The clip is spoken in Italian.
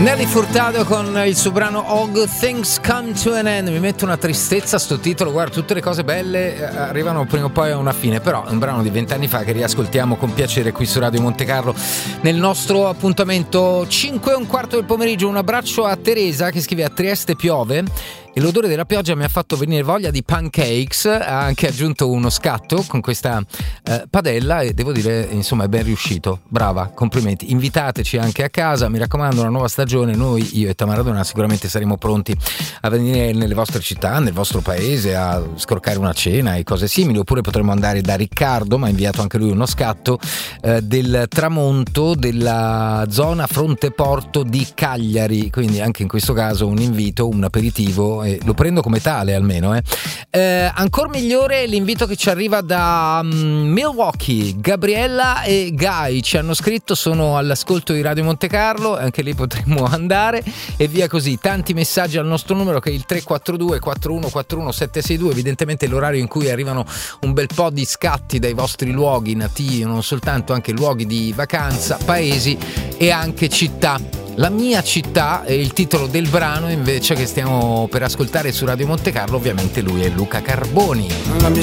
Nelly Furtado con il suo brano All Things Come to an End. Mi mette una tristezza sto titolo, guarda, tutte le cose belle arrivano prima o poi a una fine, però è un brano di 20 anni fa che riascoltiamo con piacere qui su Radio Monte Carlo nel nostro appuntamento 5:15 del pomeriggio. Un abbraccio a Teresa che scrive: a Trieste piove e l'odore della pioggia mi ha fatto venire voglia di pancakes. Ha anche aggiunto uno scatto con questa padella e devo dire, insomma, è ben riuscito. Brava, complimenti. Invitateci anche a casa, mi raccomando, una nuova stagione. Noi, io e Tamaradona, sicuramente saremo pronti a venire nelle vostre città, nel vostro paese, a scorcare una cena e cose simili. Oppure potremmo andare da Riccardo, ma ha inviato anche lui uno scatto del tramonto della zona Fronte Porto di Cagliari. Quindi anche in questo caso un invito, un aperitivo. Lo prendo come tale almeno. Ancora migliore l'invito che ci arriva da Milwaukee. Gabriella e Guy ci hanno scritto: sono all'ascolto di Radio Monte Carlo, anche lì potremmo andare e via così. Tanti messaggi al nostro numero che è il 342 4141 762. Evidentemente l'orario in cui arrivano un bel po' di scatti dai vostri luoghi nativi, non soltanto, anche luoghi di vacanza, paesi e anche città. La mia città è il titolo del brano invece che stiamo per ascoltare su Radio Monte Carlo. Ovviamente lui è Luca Carboni.